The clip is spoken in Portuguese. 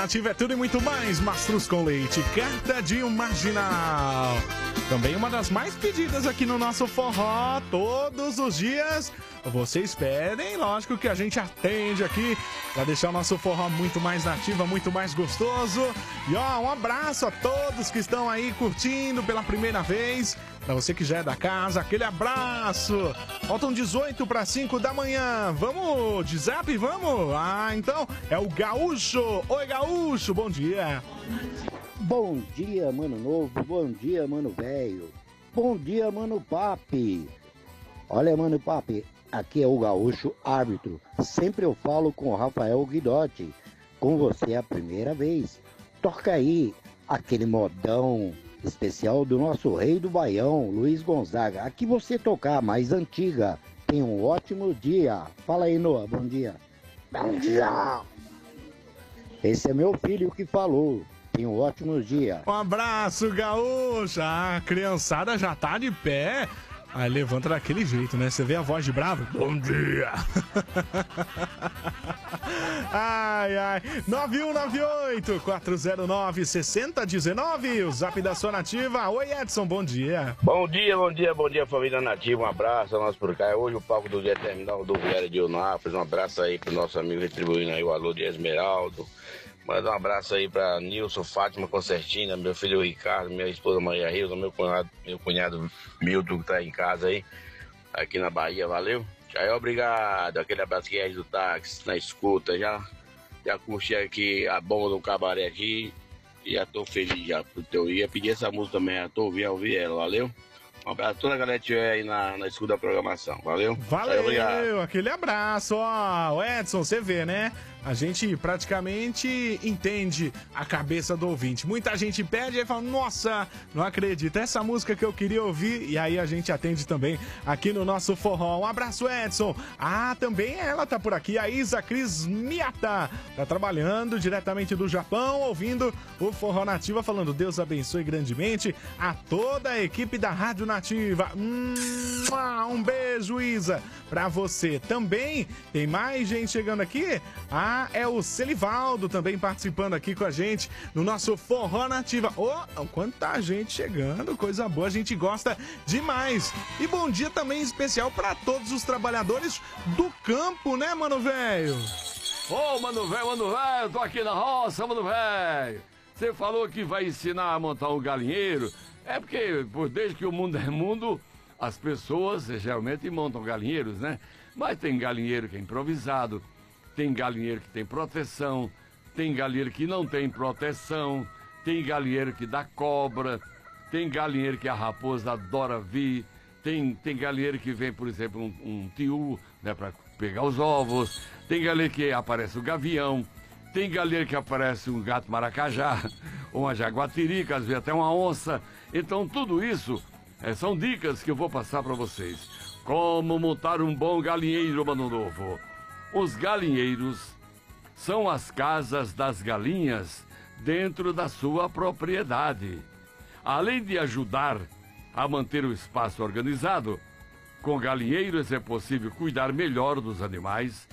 Nativa é tudo e muito mais. Mastruz com leite, carta de um marginal. Também uma das mais pedidas aqui no nosso forró todos os dias. Vocês pedem, lógico que a gente atende aqui para deixar o nosso forró muito mais nativa, muito mais gostoso. E ó, um abraço a todos que estão aí curtindo pela primeira vez. Para você que já é da casa, aquele abraço. Faltam 18 para 5 da manhã. Vamos de zap, vamos? Ah, então é o Gaúcho. Oi, Gaúcho, bom dia. Bom dia, mano novo. Bom dia, mano velho. Bom dia, mano papi. Olha, mano papi, aqui é o Gaúcho árbitro. Sempre eu falo com o Rafael Guidotti. Com você é a primeira vez. Toca aí aquele modão especial do nosso rei do Baião, Luiz Gonzaga. Aqui você tocar, mais antiga. Tenha um ótimo dia. Fala aí, Noah, bom dia. Bom dia. Esse é meu filho que falou. Tenha um ótimo dia. Um abraço, Gaúcho. A criançada já tá de pé. Aí levanta daquele jeito, né? Você vê a voz de bravo? Bom dia! Ai, ai. 9198-409-6019. O zap da sua nativa. Oi, Edson, bom dia. Bom dia, bom dia, bom dia, família nativa. Um abraço a nós por cá. Hoje o palco do dia terminal do Viário de Eunápolis. Um abraço aí pro nosso amigo retribuindo aí o alô de Esmeraldo. Manda um abraço aí pra Nilson, Fátima Concertina, meu filho Ricardo, minha esposa Maria Rilza, meu cunhado Milton que tá em casa aí, aqui na Bahia, valeu? Jair, obrigado, aquele abraço que é do táxi, na escuta, já curti aqui a bomba do cabaré aqui, e já tô feliz já, porque eu ia pedir essa música também, já tô ouvindo, ouvir ela, valeu? Um abraço a toda a galera que estiver aí na escuta da programação, valeu? Valeu, obrigado. Aquele abraço, ó, Edson, você vê, né? A gente praticamente entende a cabeça do ouvinte. Muita gente pede e fala, nossa, não acredito, essa música que eu queria ouvir. E aí a gente atende também aqui no nosso forró. Um abraço, Edson. Ah, também ela tá por aqui, a Isa Cris Miata. Tá trabalhando diretamente do Japão, ouvindo o Forró Nativa, falando Deus abençoe grandemente a toda a equipe da Rádio Nativa. Um beijo, Isa, pra você. Também tem mais gente chegando aqui. É o Celivaldo também participando aqui com a gente no nosso Forró Nativa. Quanta gente chegando, coisa boa, a gente gosta demais. E bom dia também especial para todos os trabalhadores do campo, né, mano velho? Ô, mano velho, tô aqui na roça, mano velho. Você falou que vai ensinar a montar um galinheiro. É porque, desde que o mundo é mundo, as pessoas geralmente montam galinheiros, né? Mas tem galinheiro que é improvisado. Tem galinheiro que tem proteção, tem galinheiro que não tem proteção, tem galinheiro que dá cobra, tem galinheiro que a raposa adora vir, tem galinheiro que vem, por exemplo, um tiu, né, para pegar os ovos, tem galinheiro que aparece o gavião, tem galinheiro que aparece um gato maracajá, uma jaguatirica, às vezes até uma onça. Então tudo isso são dicas que eu vou passar para vocês. Como montar um bom galinheiro, mano novo. Os galinheiros são as casas das galinhas dentro da sua propriedade. Além de ajudar a manter o espaço organizado, com galinheiros é possível cuidar melhor dos animais